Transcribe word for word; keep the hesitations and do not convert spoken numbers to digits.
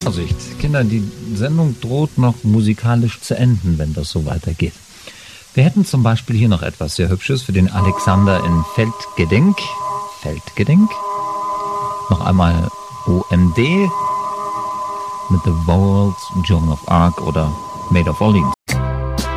Vorsicht, Kinder, die Sendung droht noch musikalisch zu enden, wenn das so weitergeht. Wir hätten zum Beispiel hier noch etwas sehr Hübsches für den Alexander in Feldgedenk. Feldgedenk. Noch einmal O M D mit The Vowels, Joan of Arc oder Made of Orleans.